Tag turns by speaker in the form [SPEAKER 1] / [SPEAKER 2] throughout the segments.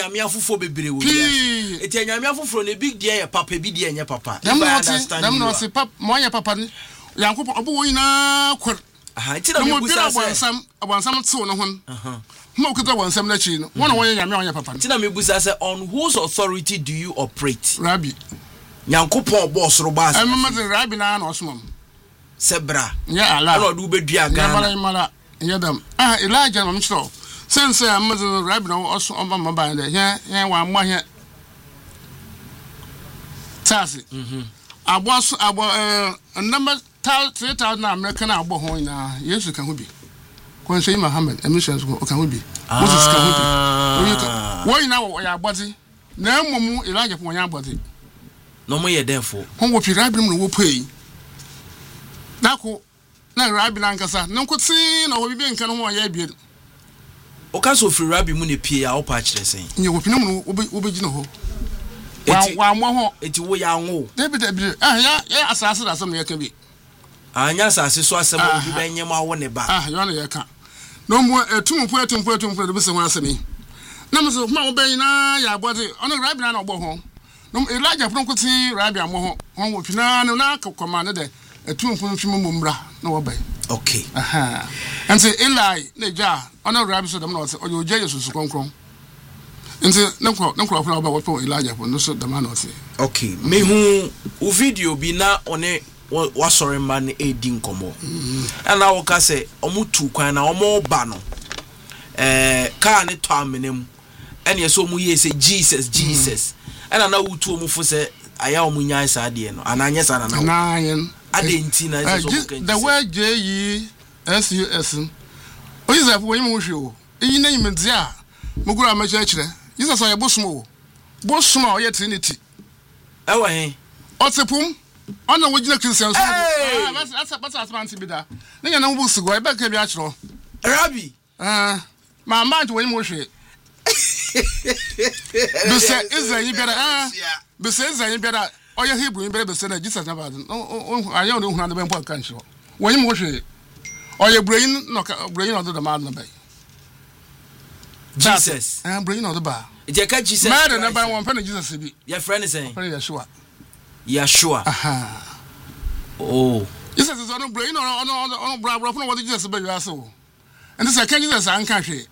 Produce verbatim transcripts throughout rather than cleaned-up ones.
[SPEAKER 1] nyame afofo bebre wo ya eti nyame afofo ne big dear papa bi dear nya papa
[SPEAKER 2] dem no se papa mo nya papa ni yankopon obo wo nyina kwar
[SPEAKER 1] aha eti na me busa se
[SPEAKER 2] abonsam abonsam tse no hon aha mo kuta abonsam na chi no wona wo nyame wo nya papa
[SPEAKER 1] eti na me busa se on whose authority do you operate
[SPEAKER 2] Rabbi
[SPEAKER 1] yankopon boss ro ba se
[SPEAKER 2] am ma Rabbi na na osomam
[SPEAKER 1] sebra
[SPEAKER 2] ya ala
[SPEAKER 1] na do bedua Ghana
[SPEAKER 2] mala mala yadam ah Elijah mam chiro sense am ma Rabbi na oso omba mba de he he wa mo he tasi mhm abo abo eh number three thousand American abo ho ina Yesu kan ho bi kon sei Muhammad emissions ko kan ho bi Moses kan ho bi wo ina wo ya abodi na emom Elijah ko nya abodi
[SPEAKER 1] no mo ye defo
[SPEAKER 2] ho wo pi Rabbi mu wo pei nako na Rabbi na nkasa na nkwoti na wo bi nkan ho ya bie
[SPEAKER 1] o ka so free Rabbi mu ne pie a wo pa kire sen
[SPEAKER 2] nye wo pi na mu wo be gina ho wa wa mo ho
[SPEAKER 1] eti wo ya nwo
[SPEAKER 2] David David ah ya ya asase da som ya ka bi
[SPEAKER 1] anya asase so asem o bi benye ma wo ne ba
[SPEAKER 2] ah yo na ya ka no mo etumpo etumpo etumpo de be se ho asemi na mo so ma wo ben na ya abode ono Rabbi na na ogbo ho no Elijah fun kwoti Rabbi amo ho ho wo pi na na kokoma ne de etumpo mfimu mumbra na wo bai
[SPEAKER 1] okay
[SPEAKER 2] aha and say Eli na ja ono Rabbi so dem na o yo je Yesu su konkron nti nankro nankro afra ba wo Elijah fun no so dem na o say
[SPEAKER 1] okay me hu o video bi na one wa sorry man e di nkomo ana wo ka se omutu kwan na omo ba no eh ka ne to amenem ene so mu ye se Jesus Jesus ana na wutu omu fo se aya omu nyan sa de no ana anya sa na na
[SPEAKER 2] nine
[SPEAKER 1] adenti na so so
[SPEAKER 2] the word J E S U S o yi za fo yi mu hwe o yi na yimdi a mugura ma kire kire yi za so ye bosom o bosom a o ye Trinity
[SPEAKER 1] e wa he
[SPEAKER 2] o tsepum ona wojina Christians ah that's that's that's that's man tibida nenya na wo sigo e be ka bi a kiro
[SPEAKER 1] Rabbi
[SPEAKER 2] ah ma ma to wo hwe bese Israel biara ah bese Israel biara oye Hebrew biara bese na Jesus na bad o aye no hu na be mpo kan kiro wo yim wo hwe oye brain no brain no do man na be
[SPEAKER 1] Jesus
[SPEAKER 2] ah brain no do ba
[SPEAKER 1] je ka Jesus
[SPEAKER 2] ma na ba won fa na Jesus bi
[SPEAKER 1] your friend is saying
[SPEAKER 2] Yeshua
[SPEAKER 1] Yeshua
[SPEAKER 2] aha
[SPEAKER 1] oh
[SPEAKER 2] Jesus is on brain no no no bra bra for what Jesus be you aso and this can Jesus an ka hwe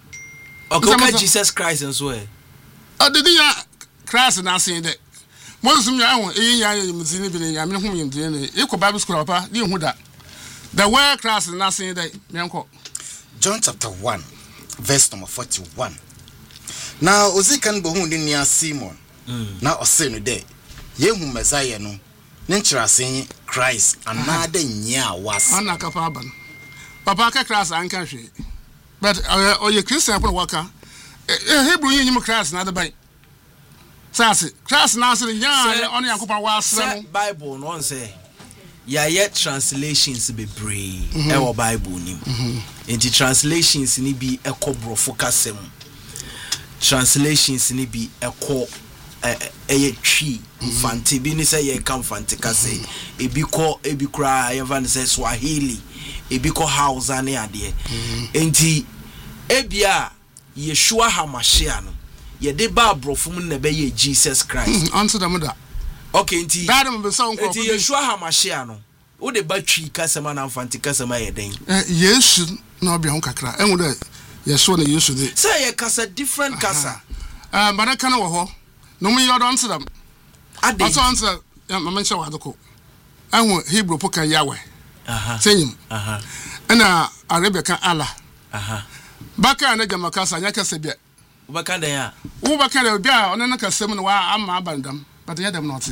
[SPEAKER 1] okay Jesus Christ and so eh
[SPEAKER 2] oh did you Christ na say that Moses me ahun eyin ya yim zini bi ne ya me hu yim zini ne e ko Bible school papa ni hu da the word Christ na say that me enko
[SPEAKER 3] John chapter one verse number forty-one now ozikan bo hu ni nia Simon na o say no dey yehu Messiah no ne nkyirasen Christ anada nya was
[SPEAKER 2] ana ka fa ban papa ka Christ an ka hwe but o ye Christian for waka Hebrew yin yim Christ na da ban sase Christ na say ya on Yakoba wa asem
[SPEAKER 1] Bible no say ya yet translations be brave e wo Bible nim enti translations ni bi ekobro focusem translations ni bi eko eye twi mfante bi ni say ye ka mfante ka say ebi ko ebi kra ye van say Swahili ebi ko Hausa ne ade enti ebia Yeshua HaMashiach no ye de ba brofum na be ye Jesus Christ
[SPEAKER 2] answer them that
[SPEAKER 1] okay enti
[SPEAKER 2] dadam be so nko
[SPEAKER 1] enti Yeshua HaMashiach no wo de ba twi kasema na mfante kasema ye den
[SPEAKER 2] eh Yesu na obi hon kakra enwu de Yesu na Yesu de
[SPEAKER 1] say ye kasa different kasa
[SPEAKER 2] ah bana kana wo ho no me you don't see them
[SPEAKER 1] ade
[SPEAKER 2] also answer ya mama nche wa doko enwu Hebrew poka Yahweh
[SPEAKER 1] aha
[SPEAKER 2] senyim
[SPEAKER 1] aha
[SPEAKER 2] na Arabia kan Allah
[SPEAKER 1] aha
[SPEAKER 2] baka na jamaka sa nya kase bia
[SPEAKER 1] ubaka dan ya
[SPEAKER 2] ubaka da bia ona na kasem no wa amma abandam but ya dem not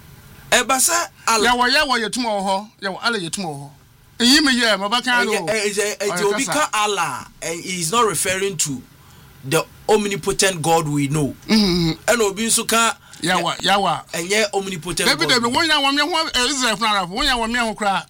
[SPEAKER 1] e basa Allah
[SPEAKER 2] ya wa ya wa yetum wo ho ya wa Allah yetum wo ho eyi me ye mabaka no
[SPEAKER 1] e e obi ka Allah is not referring to the omnipotent God we know
[SPEAKER 2] mhm
[SPEAKER 1] and obi so ka
[SPEAKER 2] ya wa ya wa
[SPEAKER 1] enye omnipotent
[SPEAKER 2] God David David wonya wa me ho Israel funa rap wonya wa me ho kra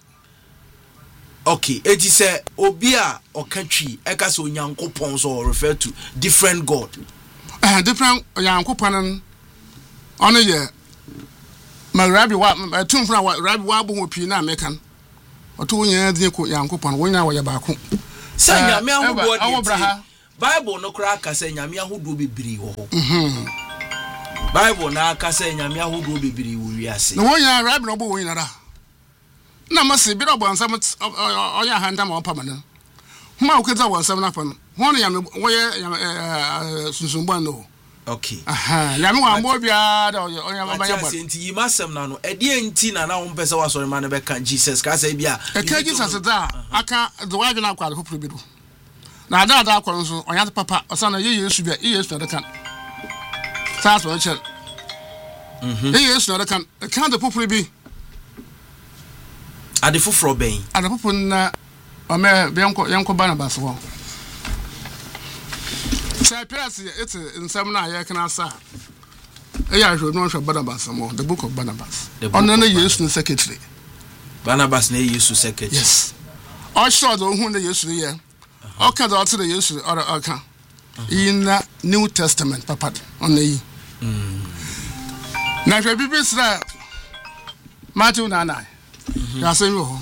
[SPEAKER 1] okay eti say obi a okatwi e ka so Nyankopon so refer to different God
[SPEAKER 2] eh different Nyankopon ono ye ma Rabbi wa tum funa wa Rabbi wa bo ho pi na mekan oto wonya din ko Nyankopon wonya wa ye ba ko
[SPEAKER 1] say nya me ahobodi Bible no kra ka say nyame ahodo bebiri wo ho mhm Bible na ka say nyame ahodo bebiri wo wiase
[SPEAKER 2] no wonya rabi no bo wonya da na mase bi do bo ansam oya handa ma opa mana ma o keza wo ansam na fa no ho no nyame woye sunsunbo no
[SPEAKER 1] okay
[SPEAKER 2] aha nyame wa mo bia da oya baba ya ba
[SPEAKER 1] enti yi masem na no e de enti na na wo mpese wa sori ma no be kan Jesus ka say bia
[SPEAKER 2] e ka Jesus da aka the wa na kwa popro bi do na da da akọ nso onya papa osana ye Yesu bia ye Yesu da kan saas wo chel mhm ye Yesu da kan kan da popro bi
[SPEAKER 1] ade foforo ben
[SPEAKER 2] ade popro na o me be enko yenko Barnabas wo sai press it's nsam na ye kana sa e ya hwe no hwe Barnabas mo the book of Barnabas ono na Yesu secretary
[SPEAKER 1] Barnabas na Yesu secretary
[SPEAKER 2] yes o sure do hu na Yesu ye okay the author Yesu or okay in the New Testament papa on the mm na hwe bibi sra Matthew nine ya say yo ho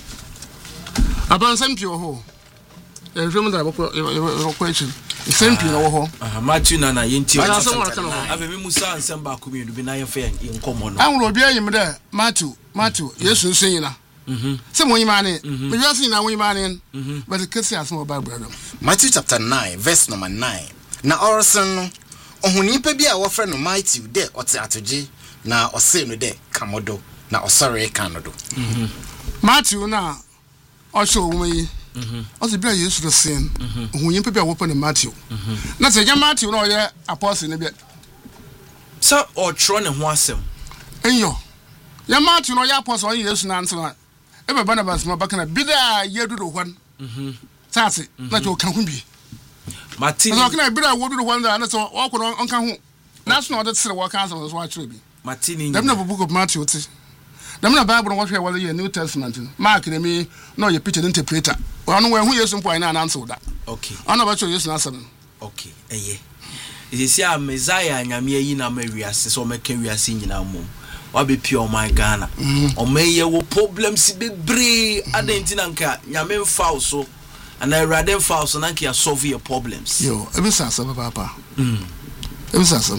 [SPEAKER 2] aban sampi ho e hwe mo da boko e question sampi no ho
[SPEAKER 1] aha Matthew nine yenti ave me musa ansem ba ko mi du bi na ye fa en komo no
[SPEAKER 2] an ro bi ayim da Matthew Matthew Yesu nso yina mhm se mo yima ne me ya sin na wo yima ne but the case as mo Bible no
[SPEAKER 3] Matthew chapter nine verse number nine na orson no ohuni pa bi a wo frɛ no Matthew de ote atoje na ose no de kamodo na osore kanodo
[SPEAKER 2] mhm Matthew na o show wo yi mhm o se bia Yesu the sin ohuni pa bi a wo pa no Matthew mhm na se ja Matthew no ye apostle ne bia
[SPEAKER 1] so o tro ne ho asem
[SPEAKER 2] enyo ya Matthew no ye apostle o Yesu na ntena ebe Barnabas ma bakana bida yedudo hwan mhm sase na jo kan hu bi
[SPEAKER 1] Martin
[SPEAKER 2] so kana bida wodudo hwan da na so o ko no onka hu na so no de tsere wo kan so so a kire bi
[SPEAKER 1] Martin
[SPEAKER 2] dem na book of Matthew ti dem na Bible no hwe wale ye New Testament Mark na mi no ye picture interpreter ono we hu Yesu mpo ina na anso da
[SPEAKER 1] okay
[SPEAKER 2] ono ba cho Yesu na asem
[SPEAKER 1] okay eye isi a Messiah nyame yi na ma wiase so meka wiase nyina mom wa be pure my Ghana o meye wo problems be bre adentina nka nyame mfa so and I rather mfa so na nka solve your problems
[SPEAKER 2] yo e be sasa papa mm e be sasa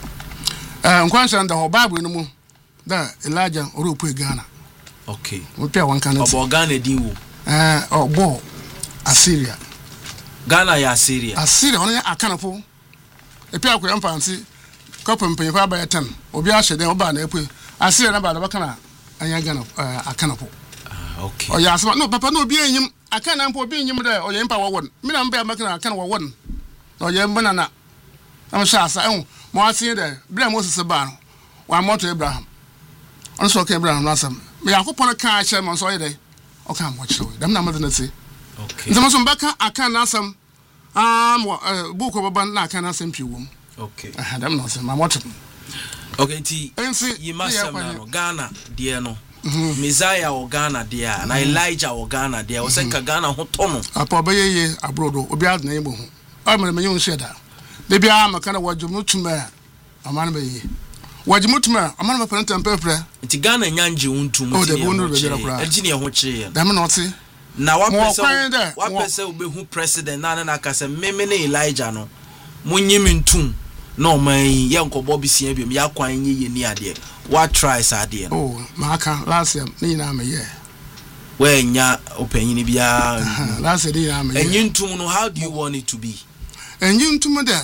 [SPEAKER 2] eh nkwansha nda ho Bible no mu da Elijah oro pu Ghana
[SPEAKER 1] okay
[SPEAKER 2] wo pia wan kan
[SPEAKER 1] obo Ghana din wo
[SPEAKER 2] eh obo Assyria
[SPEAKER 1] Ghana ya Assyria
[SPEAKER 2] Assyria ono ya akanafo e pia ko yamfansi kopem penyefa ba ten obi a hyede oba na epu Assyria na ba da baka na anya Ghana akanafo
[SPEAKER 1] ah okay
[SPEAKER 2] o ya asma no papa no obi enyim akana mpo obi enyim da o ye mpa wowon mi na mba maka na akana wowon o ye mbana na am sha asa ehun mo asin da bra Moses ba no wa moto Abraham on so ka Abraham na sam me yakopon ka a che mo so ye dai o ka mo chiro dem na madana ti
[SPEAKER 1] okay
[SPEAKER 2] nzama so mbaka akana sam am book of ban na akana sam piwom
[SPEAKER 1] okay
[SPEAKER 2] ah dem no sam ma moto
[SPEAKER 1] okay ti yi masam na no Ghana de no Messiah o Ghana de na Elijah o Ghana de o se ka Ghana ho to no
[SPEAKER 2] apa ba ye ye abrodo obi ad na yebo ho o mere me yun sheda de bia maka na wajumutuma amana be ye wajumutuma amana be parent tempepre
[SPEAKER 1] ti Ghana nyanje untum
[SPEAKER 2] ti e ho
[SPEAKER 1] chire ejini e ho chire
[SPEAKER 2] dem na oti
[SPEAKER 1] na wa pese wa pese obehu president na na aka se meme na Elijah no munyimi ntum no man ye nkobo bisia biom ya kwan nye ye ni ade wa try sa ade no
[SPEAKER 2] oh maka last year ni na me ye
[SPEAKER 1] we nya opanyini bia
[SPEAKER 2] last year na me ye
[SPEAKER 1] enyi ntum no how do you want it to be
[SPEAKER 2] enyi ntum da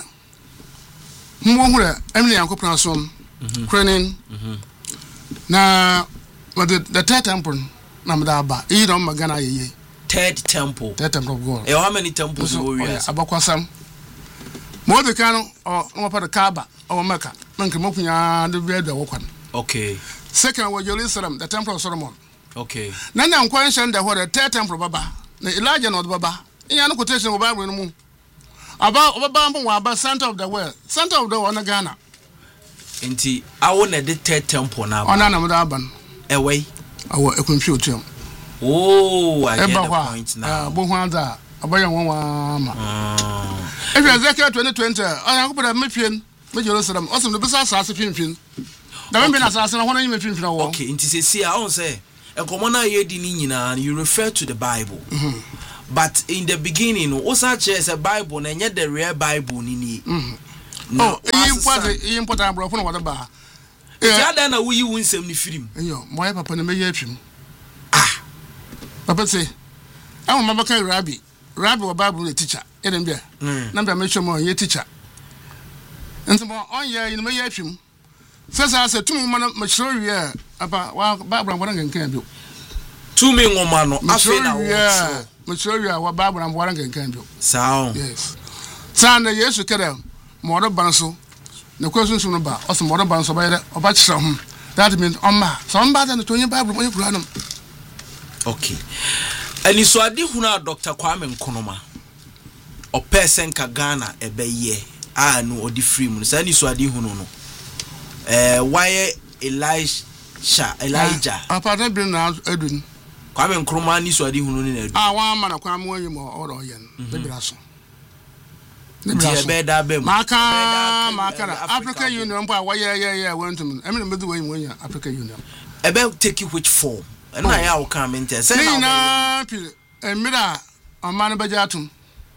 [SPEAKER 2] mo hura emni yankopran som krenin na what the the third temple na mda ba e don magana ye
[SPEAKER 1] third temple
[SPEAKER 2] third temple of God
[SPEAKER 1] e how many temples go we are
[SPEAKER 2] abakwasam mo de kan o no pa de Kaaba o Mecca nka mokunya de be da wokwan
[SPEAKER 1] okay
[SPEAKER 2] second was Jerusalem the temple of Solomon
[SPEAKER 1] okay
[SPEAKER 2] na na nkwan shan da hore third temple baba na Elijah no baba iya no quotation go Bible no mu aba baba mbo wa aba center of the world center of the world na Ghana
[SPEAKER 1] enti awo na the third temple na
[SPEAKER 2] ona na mda aban
[SPEAKER 1] ewe
[SPEAKER 2] awo ekunfi otiam
[SPEAKER 1] oh I get the point now
[SPEAKER 2] ah bo hwanda abayan wanwa ma ah if Ezekiel twenty twenty aya ko bada mefien me Jerusalem osem no bisa asase finfin da me na asase na hono nyime finfin wo
[SPEAKER 1] okay nti se see a on say enkomo na ye di ni nyina you refer to the Bible but in the beginning osa chese a bible na nye the real bible ni ni
[SPEAKER 2] no e important e important bro for no what ba
[SPEAKER 1] ya da na wuyi wunsem ni firim
[SPEAKER 2] yo moye papa na meye atwim ah papa say I mama kan rabbi rabbi wa bible teacher edem bia na bia me twem ye teacher nso mo on ye yin meye atwim sasa se tum ma na machiro wie apa wa bible wa ngenkan bio
[SPEAKER 1] tumi ngoma no afi na wo
[SPEAKER 2] machiro wie wa bible wa ngenkan bio
[SPEAKER 1] sao
[SPEAKER 2] yes sana yesu kere mo do banso na question so no ba o so mo do banso ba yere o ba kire ho that means on ma so on ba da no to yin bible mo yekura no
[SPEAKER 1] okay ani so ade huna Doctor Kwame Nkrumah o person ka Ghana ebeye a no odi free mu so ani so ade hunu no eh why Elisha Elijah
[SPEAKER 2] apa da bi na edun
[SPEAKER 1] Kwame Nkrumah ni so ade hunu ni na edun
[SPEAKER 2] ah wa ma na Kwame wanyi mo o ro yen de bi raso
[SPEAKER 1] Nti beda bem
[SPEAKER 2] maka maka African Union mpa wa ye ye ye wantum emi na medu wanyi wanyi African Union
[SPEAKER 1] ebe take which form and na ya wo kan mente say
[SPEAKER 2] na na pi emira amana bajatum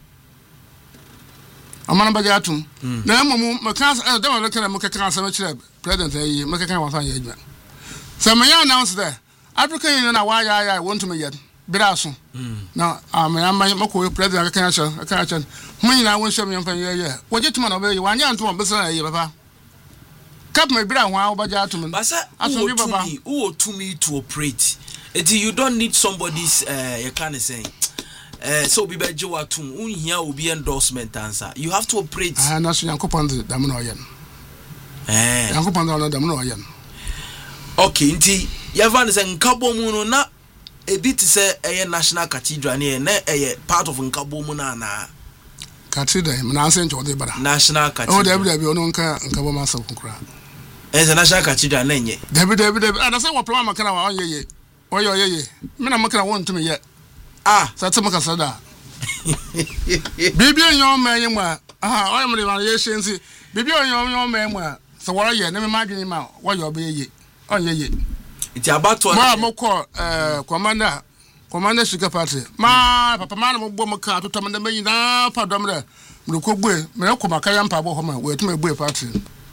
[SPEAKER 2] amana bajatum na mamu maka da wala kana maka kan sama kire president ayi maka kan wa fa ya adwa sama ya announce there African Union na wa ya ya wantum yet biraso na amaya mako president kan acha kan acha mun na won sham yan fan ye ye waje tuma na be wanya antuma besana ye baba kap me bira ho bajatum
[SPEAKER 1] basa aso baba who to me to operate it you don't need somebody's uh you can say uh so be beje watum unhia obi endorsement answer you have to operate
[SPEAKER 2] ah na so yankopon de dam na oyen
[SPEAKER 1] eh
[SPEAKER 2] yankopon de dam na oyen
[SPEAKER 1] okay nti yevan say nkabo mu no na ebi ti say eye national cathedral ne na eye part of nkabo mu na na
[SPEAKER 2] cathedral me na say njo de bara
[SPEAKER 1] national cathedral
[SPEAKER 2] oh de bi de bi ono nka nkabo ma sa kunkura
[SPEAKER 1] eh national cathedral na nye
[SPEAKER 2] de bi de bi de ana say wo plan makana wa oyeye oyo oyeye me na makana won tumi ye ah sa tuma ka sada bibi enyo ma ye ma ah oyo me ma ye shenzi bibi enyo enyo ma ma so wora ye ne me ma dwene ma wo yo be ye oyeye
[SPEAKER 1] iti abato
[SPEAKER 2] ma mo ko eh commander commander sugar party ma papa ma na mo bo mo ka to tamanda me na pa dom re me ko gbe me ko makaya mpa bo ho ma we tuma gbe party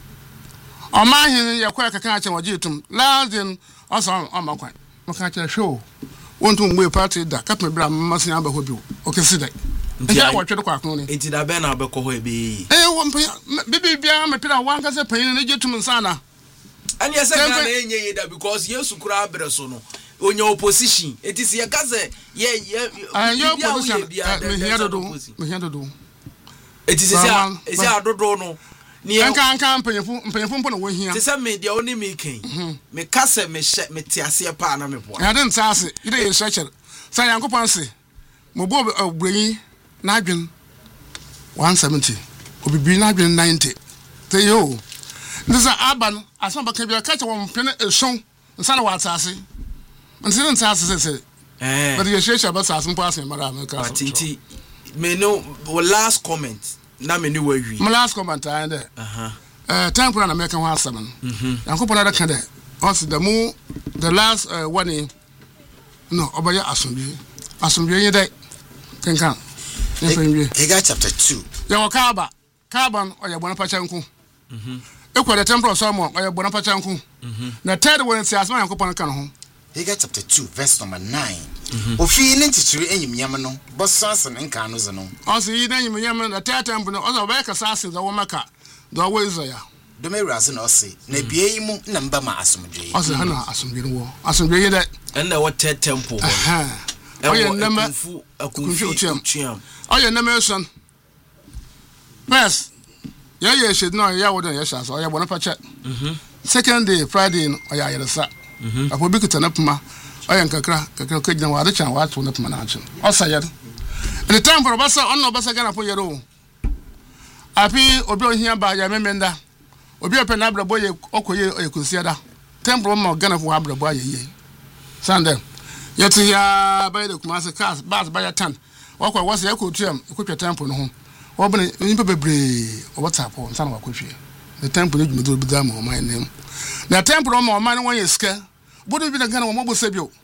[SPEAKER 2] o ma hin ye kwa kaka acha waje tum lazin asan o ma kwa mo ka acha show wontu gbe party da kap me bra masin aba ho bi o ke sidai nti a watwe kwa akon ni
[SPEAKER 1] iti da be na be ko ho ebe
[SPEAKER 2] eh wo mpa bibi bia me pira wan ka se pan ni je tum nsana
[SPEAKER 1] and yes I na enye ye da because yesu kura abre so no onya opposition it is ye ka se ye ye
[SPEAKER 2] and your opposition me here do me here do
[SPEAKER 1] it is say is say adodo no ni
[SPEAKER 2] anka anka mpanyefu mpanyefu mpo na wo hia
[SPEAKER 1] te say me dia oni me kan me ka se me hye me te ase pa na me boa
[SPEAKER 2] ya den sase ide ye stretcher sa yankopon se mo bo obreyin na adwen one seventy obibi na adwen ninety te yo ndisa aban asan ba ka bia ka che won pene eson nsa na watase nsi nsa ase se
[SPEAKER 1] eh
[SPEAKER 2] but ye shesha ba sase mpo ase mara America
[SPEAKER 1] tinti me no last comment na me ni wa wi
[SPEAKER 2] my last comment and eh
[SPEAKER 1] aha
[SPEAKER 2] eh time for na America ho asam
[SPEAKER 1] mhm
[SPEAKER 2] yankopon da ka de us the mo the last uh, one no obaya asombi asombi yin dai kenkan
[SPEAKER 3] Haggai chapter two
[SPEAKER 2] ya wakaba carbon oya bona pachanku mhm ekwa the temple of Solomon oya bona pachanku mhm na third one si asma yankopon kan ho
[SPEAKER 3] Haggai chapter two verse number nine ofi ne ntitiri enyim yam no bosanse ne nkan no ze no
[SPEAKER 2] also yi na enyim yam na third temple no also oya kasa ase za wo maka do wo izoya
[SPEAKER 3] do me raze na ose na bie yi mu na mba ma asomdwe
[SPEAKER 2] also hana asomdwe no asomdwe yi da
[SPEAKER 1] and the what third temple
[SPEAKER 2] aha oya nama
[SPEAKER 1] akunfu akunfu chiam
[SPEAKER 2] oya nama son first ya ye should know ya wodan ya sha so oya bona pacha mhm second day Friday oya yeresa mhm apo bi kitana puma oya nkakra kakra ka gina wade chan wato na puma na chan osaya the time for basa on no basa gana po yero api obi ohia ba ya memenda obi ope na brabo ye okoye ekusiada temple mo gana po abrabo ayeye sande yeti ya by the Kumasi cars bus by ten wakwa wase yakotuam ekotwa temple no ho wobene nipa bebre obotap nsa na wakotwe the temple no dwumedo bi da mo man nem na temple mo man won yeska bodo bi na gana mo bosa bio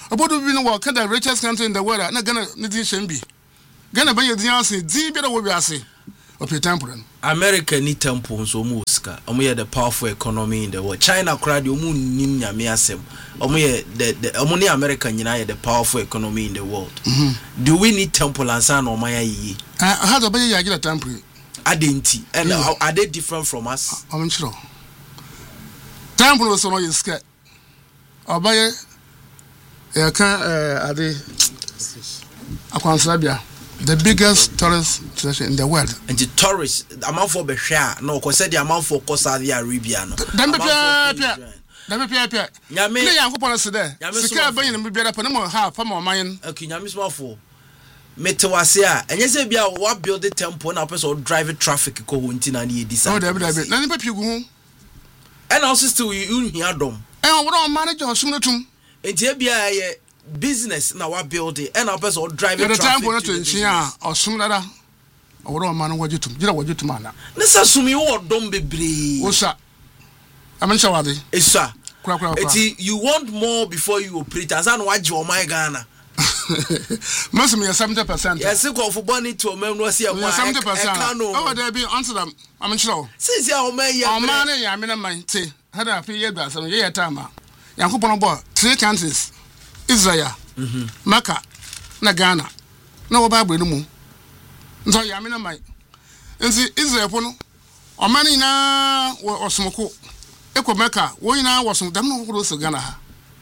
[SPEAKER 2] About to be no work, the richest country in the world, not gonna need be. Gonna be the answer, D. Better will be a say. Of your temple.
[SPEAKER 1] America need temples or muska. And we are the powerful economy in the world. China cried your moon nimya miasem. And we are the only American United the powerful economy in the world. Mm-hmm. Do we need temple and san or my ye? I
[SPEAKER 2] had a bay a temple.
[SPEAKER 1] Identity. And yeah. Are they different from us?
[SPEAKER 2] I'm sure. Temple was on your skirt. Or by a can uh the Aquansabia. The biggest tourist destination in the world.
[SPEAKER 1] And the tourists, the amount for Beshar, no, because the amount for Saudi Arabia.
[SPEAKER 2] Then be pia, then be pia pia. Yami, I hope I see there. Sika buying and be better for no more half for more mine. Okay, Yami small for. Metawasia, and yes, be a what build the temple now, person drive traffic go hunting and ye decide. Oh, there be there be. None of you go home. And also still you hear them. And what our manager soon to him. And here be a business na wa build it and our person drive traffic. The time for to nsia or sumnara or o man waje tum gira waje tum ana na sa sumi wo dom bebre wo sa amensha wade esa kura kura kura you want more before you operate as an waje o my Ghana most me seventy percent yes ko for boni to men no see e seventy percent oh there be answer them amensha since ya o man ya o man ya me na man te hada fi ye ba so ye ye time yankopon bo three countries Israel, mm-hmm. Mecca, na Ghana, na Bible no mu. Nso ya me na mai. Nsi Israel pono, o mani na osomoko. Eko Mecca, wo ina wosom dam no ko so Ghana ha.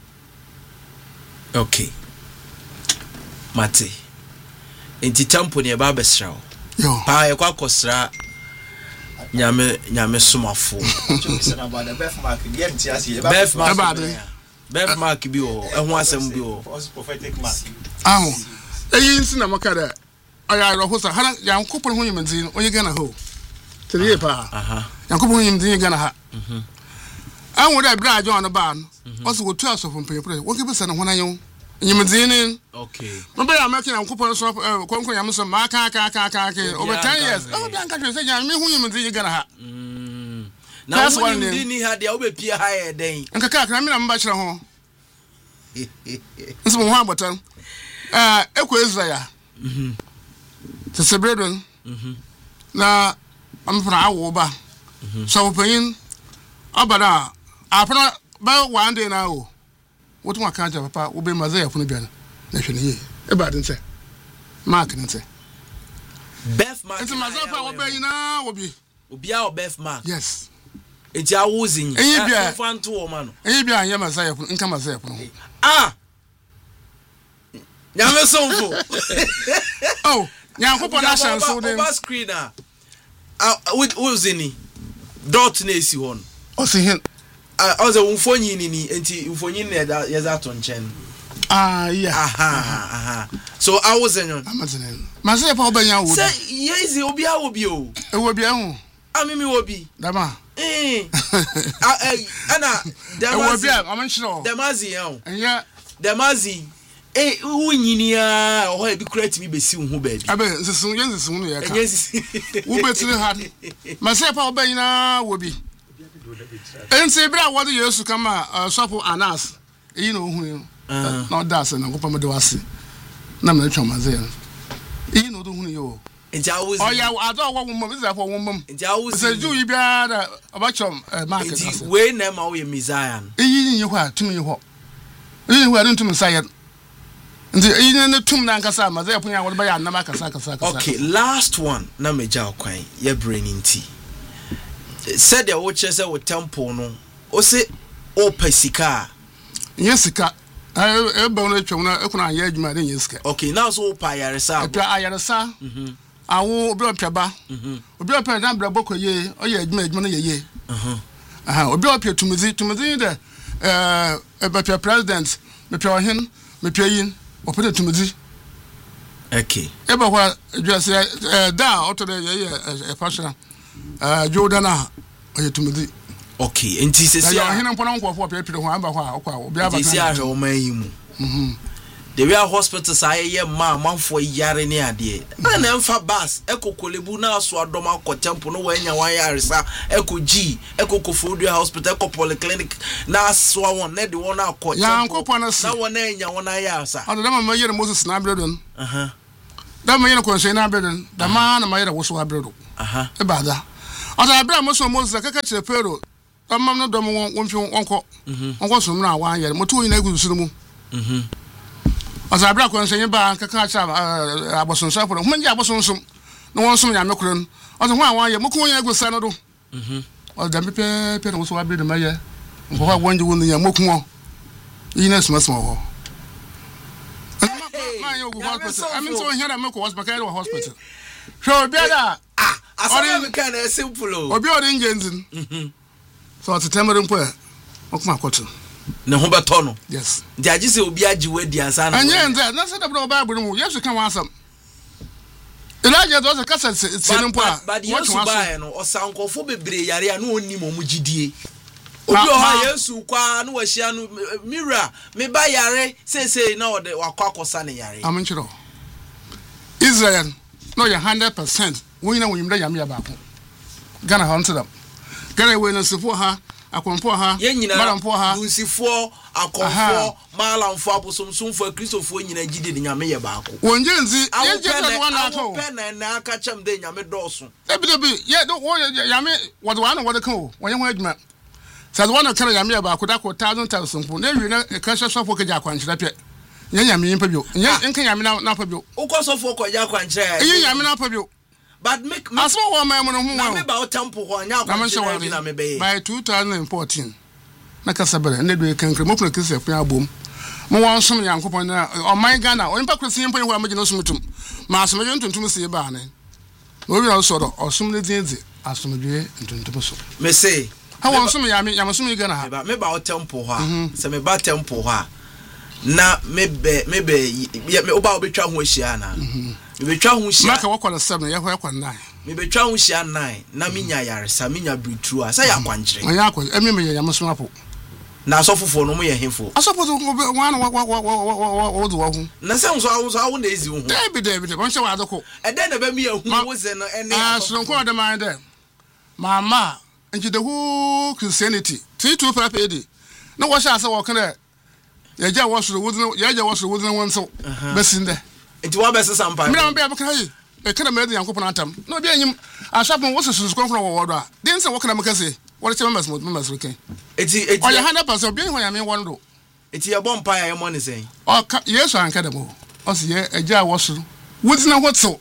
[SPEAKER 2] Okay. Mate. Enti tempo ne ba besra. Yo. Pa e kwa kosra nyame nyame somafo. Beth mark, Beth mark. Beth mark bi o ehun asem bi o prophetic mark ahu eyi nsi na makada aya rohosa hala yankopon hu yimdin onye Ghana ho teriye pa aha yankopon hu yimdin Ghana ha mhm awu da bra ajo no ba no oso go tu asofo mpepre wo ke besa na hona yen yimdin okay no be amake yankopon so konkon yam so ma ka ka ka ka ke over ten years o bi anka se jan me hu yimdin Ghana ha na wo ni ni ha dia wo be pie ha e den nka ka ka me na mba kire ho nso mo ha botan eh ekwa Israel mhm se sebredon mhm na amfra awo ba so open abada afra ba one day na o wotu aka ja papa wo be mazaya funu bia na hwene ye e ba den se mark ne se Beth mark nso mazaya pa wo be nyina wo bi obi a o Beth mark yes enti awuzin e fanto o ma no e bia anya mazaya funu nka mazaya funu ah nyame sonfo oh nyankopon na shanso dem over screen ah with uzini dot na esi hon o se hin ah o ze unfonyi ni ni enti unfonyi na ya za to nchen ah yeah aha aha so I was in amazing mazaya pa obanya wo say yezi obi a obi o e wo bia hu amimi wo bi dama eh ana damazi amensho damazi yan enya damazi eh unyinia o he bi create mi besi hu ba bi abe nsesun ye nsesun no ye ka wo betire ha mase pa obanyina wo bi ense bra wo de Yesu kama sopo Anas eyi no hu no das na ko pa me de wase na me twa maze eyi no do hu yo Ejawuzi. Oh yeah, I don't want woman. This is for woman. Ejawuzi. Say you be a abachom market. We na ma we Messiah. Eyi nyi hwa tumi hwa. Eyi hwa don't tumi say. Nti eyi na tum na nkasa ma ze punya wo ba ya na ma kasa kasa kasa. Okay, last one na meja okwan ye brain nti. Said the wo che say wo temple no. O se o pesika. Yesika. Eh e ba no twem na ekuna ya adwuma de yesika. Okay, now so pa yaresa. E pa yaresa. Mhm. Awo obi opeba mhm obi opeba na bra boko ye oye adwuma adwuma no ye ye mhm aha obi opia tumuzi tumuzi de eh e president me pia ohen me pia yin opeda tumuzi okay e ba kwa just eh da auto de ye e fashion eh jodana oye tumuzi okay enti se se ya ohen mpona nkofo opia pia ho amba ho akwa obi aba
[SPEAKER 3] enti se ahwe o man yi mu
[SPEAKER 1] mhm the way hospitals are ye ma man for yare ne ade na na mfa bus ekokolebu na so adom akọ temple no wanya wan yaresa ekogi ekokofodua hospital ekọ polyclinic na so won na de won akọ temple na won na nya won ayasa
[SPEAKER 2] ado da ma yere Moses na abredon aha da ma yere konse na abredon da ma na ma yere wo so abredo aha e bada ado abra mo so Moses kaka kire pero da ma no dom won fi wonko wonko so mra wan yere moto yin agu su mu mhm asa abra konse yin ba kaka cha abosonso aforo mo nja abosonso no won som nya mekron ado ho wan yere mo ko yin agu sa no do mhm ado da me pe pe no so abredo ma ye ngo wa wonje won nya mo ko yin small small man you go hospital I mean so here am go hospital hospital so be that
[SPEAKER 1] ah asori kan e simple o
[SPEAKER 2] obi ori ngenzin mhm so at temere mpo e okuma akoto
[SPEAKER 1] ne ho beto no
[SPEAKER 2] yes
[SPEAKER 1] ndi agi se obi agi wadi ansa na
[SPEAKER 2] anye nze na se da bro bible mu yesu kan wasam Elijah does a kasa se mpo a
[SPEAKER 1] but yesu ba e no osankofo bebre yare a no onni mo mu gidie obi o ha yesu kwa no wahia no mira me ba yare say say na ode wakwa akosa ne yare
[SPEAKER 2] aminchiro Israel no you one hundred percent we na we mda yam ya ba ko Ghana ha ntedam Ghana we na sifo ha akonfo ha maramfo ha
[SPEAKER 1] unsifo akonfo malamfo abosomsomfo kristofo nyina gidi de nyame ye ba ko
[SPEAKER 2] wonje nzi ye je pe wan na to
[SPEAKER 1] pe na na aka cham de nyame doso
[SPEAKER 2] ebi debi ye do wo yame wode wan wode kan o wonye ho adwuma said one kara yame ya ba ko da ko thousand thousand po na wi na ka sofo ka ja kwanchira pe nya nyame yin pa bio nya nka nyame na na pa bio
[SPEAKER 1] uko sofo ko ja kwanchira
[SPEAKER 2] yin nyame na pa bio
[SPEAKER 1] but make
[SPEAKER 2] aso wo ma mo no ho
[SPEAKER 1] na me ba o temple ho nya kwanchira bi na me be
[SPEAKER 2] by two thousand fourteen na ka sabere na do kankre mo puna kise fun abom mo won som yankopon na o my Ghana o npa kwesi yin pa ho amagina sumutum ma asomeje ntuntum se ba ne o wi o so do o som le dinzi asomeje ntuntum so
[SPEAKER 1] me say
[SPEAKER 2] ha won som ya me ya som Ghana ha
[SPEAKER 1] me ba o temple ho se me ba temple ho na me be me be me oba obetwa ho ahia na me betwa ho ahia
[SPEAKER 2] maka wakwala seven ya ho yakwa nine
[SPEAKER 1] me betwa ho ahia nine na minya yaresa minya breakthrough asa ya kwankyere
[SPEAKER 2] onya akwa emi me ya maso apo
[SPEAKER 1] na asofofo no mo ye hemfo
[SPEAKER 2] asofofo wan wa wa wa wa wo do ho
[SPEAKER 1] na se nso awo so awo na ezi ho
[SPEAKER 2] David David won se wa adoko
[SPEAKER 1] e den na ba mi ahu wo ze no ene
[SPEAKER 2] ah so ko de man de mama nti the whole Christianity three two five A D na wo sha asa wo kan ya ja wo so wo ya ja wo so wo won so besin de
[SPEAKER 1] nti wa be sesa mpa
[SPEAKER 2] mi na be abaka yi e kana me de yankopon atam na obi anyim asapon wo so so kon kon wo wo do a den se wo kana makase wo che members mo members ken
[SPEAKER 1] eti eti
[SPEAKER 2] o ya one hundred percent obi ho ya me won do
[SPEAKER 1] eti ya bompa ya mo ne sen
[SPEAKER 2] o yesu anka de mo o se ye eja wo so wo dina ho tso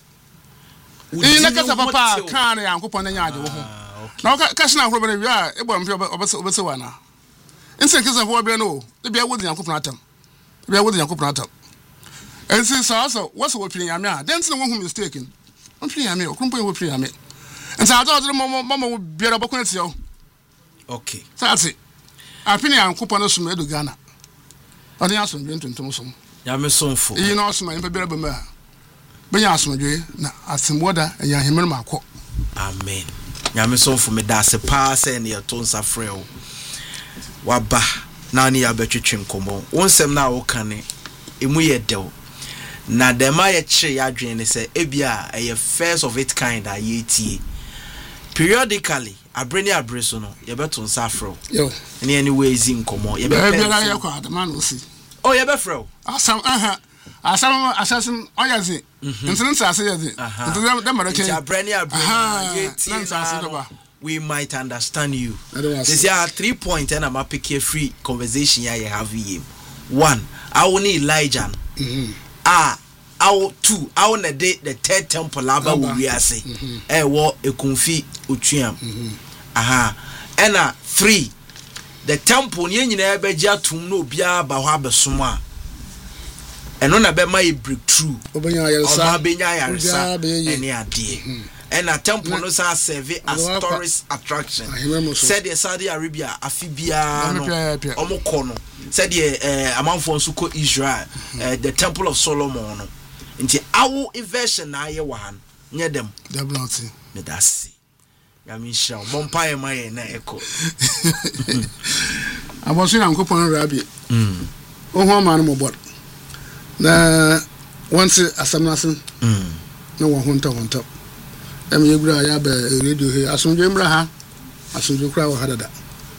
[SPEAKER 2] e na kasa papa kan yankopon na nya ade wo ho na ka ka sina ho be wi a e bom pe obese obese wa na nse kisa ho be no e bia wo dina yankopon atam e bia wo dina yankopon atam ense sa so wo so wo pin yame a den tin wo hu mistaken on pin yame o krumpo wo pin yame ense ajo ajo mo mo mo biara bokon ti o
[SPEAKER 1] okay
[SPEAKER 2] sati apini yankopon no sum edu Ghana odi aso ndwe ntuntum so
[SPEAKER 1] yame somfo
[SPEAKER 2] yi na osuma impa biara bema benya aso ndwe na asemboda ya hemere mako
[SPEAKER 1] amen yame somfo me da se pa se ne to nsa freo waba na ni ya betwetwe nkomo wonsem na wo kane emu ye dew na dema ye kire ya adwene ne se ebia eye first of its kind a ye tie periodically abreni abreso no ye beto nsa freo
[SPEAKER 2] yo
[SPEAKER 1] ni anyways nkomo ye be
[SPEAKER 2] biara ye kwa adama no si
[SPEAKER 1] oh ye be freo
[SPEAKER 2] asam aha asam asasem oyazi ntun nsa ase yazi ntun da marake
[SPEAKER 1] ya abreni abreni ye tie we might understand you. This is three point and I'm a pick a free conversation you have here. One, I will need Elijah. Mm-hmm. Ah, I will two, I will need the third temple laba we are say. Eh, what a confi utrium. Aha. And uh, three, the temple yen in a beja to no bia bahaba suma. And on a be my breakthrough. Obenya yarsa. Obenya yarsa. Any idea. And a temple no sa serve as tourist attraction. Said the Saudi Arabia afibia no omokono. Said the eh amanfo nso ko Israel the temple of Solomon no. Nti awo version na ye wan nye dem.
[SPEAKER 2] Definitely.
[SPEAKER 1] Me da si. Ya mi sha bompa e maye na eko.
[SPEAKER 2] Abosu na nkopon rabi. Mm. O ho ma no mo bod. na once asamnasen mm no wo honta honta em yegura ya ba radio he asomdwe mra ha asomdwe kra wo hadada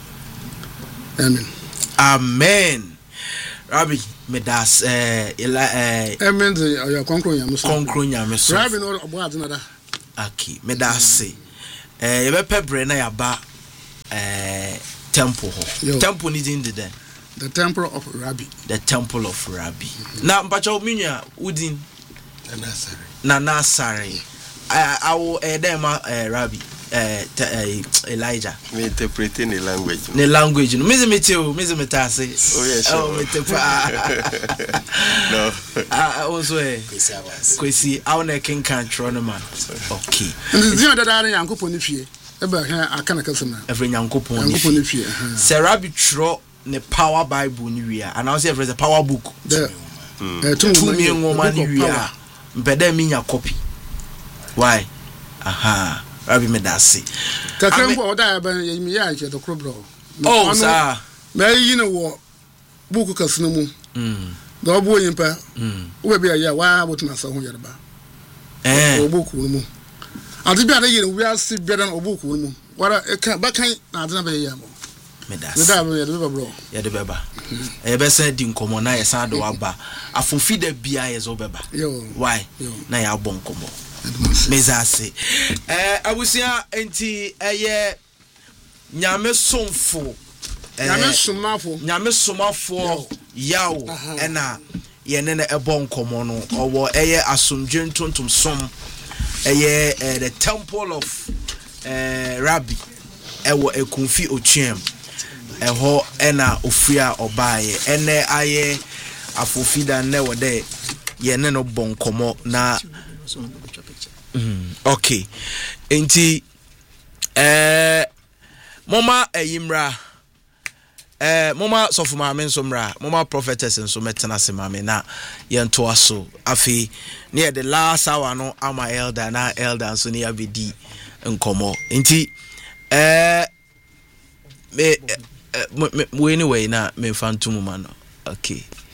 [SPEAKER 2] amen
[SPEAKER 1] amen Rabbi medas eh eh
[SPEAKER 2] amen ya konkro nyameso
[SPEAKER 1] konkro nyameso
[SPEAKER 2] Rabbi no obo adenada
[SPEAKER 1] aki medas eh ye be pebre na ya ba eh temple ho temple ni din de
[SPEAKER 2] the temple of Rabbi
[SPEAKER 1] the temple of Rabbi na mpacho minya udin
[SPEAKER 4] na nasari
[SPEAKER 1] na nasari awo edema Rabbi eh Elijah
[SPEAKER 4] me interpreting the language
[SPEAKER 1] the language no meze meteo meze metase
[SPEAKER 4] oh yes oh
[SPEAKER 1] metepa
[SPEAKER 4] no
[SPEAKER 1] ah also eh
[SPEAKER 3] kwesi avance
[SPEAKER 1] kwesi awo na ken kan tro no man okay
[SPEAKER 2] nzi odada na yankopon ni fie eba ha akana kasema
[SPEAKER 1] every yankopon
[SPEAKER 2] yankopon ni fie
[SPEAKER 1] Sir Rabbi tro ne power bible ni wi and now say every power book
[SPEAKER 2] the eh
[SPEAKER 1] tu mi ngoma ni wi a mpeda mi nya copy why aha Rabbi medasi
[SPEAKER 2] kakrambo oda ba yimi ya che to krobro
[SPEAKER 1] oh sir
[SPEAKER 2] me yi ne wo buku kasino mu mm do obo yimpa mm wo be ya wa botuna sa ho yerba eh obuku mu ade bi ade yire wi ase bi dan obuku mu wara eka bakan na ade na be ya mo medasi da be be bro
[SPEAKER 1] ya de beba e be san di nkomo na ye san do aba afofi da bia ye zo beba why na ya bon nkomo mezase eh abusia enti eye nyame somfo
[SPEAKER 2] nyame somafo
[SPEAKER 1] nyame somafo yawo ena ye ne na ebo nkomo no owo eye asomdwe ntontom som eye the temple of eh Rabbi ewo ekunfi otwem eho ena ofia obaye ene aye afofida ne wode ye ne no bonkomo na Mm, okay. Enti eh mama eyimra eh mama sofu maame nsomra mama prophetess nso metena se maame na yento aso afi near the last hour no ama elder na elder nso ne abedi nkomo enti eh me we anyway na me fantum ma no okay